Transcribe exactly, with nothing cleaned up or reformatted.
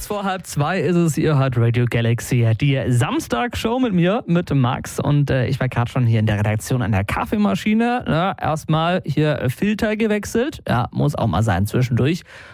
vor halb zwei ist es, ihr hört Radio Galaxy, die Samstag-Show mit mir, mit Max. Und äh, ich war gerade schon hier in der Redaktion an der Kaffeemaschine. Ja, erstmal hier Filter gewechselt. Ja, muss auch mal sein zwischendurch.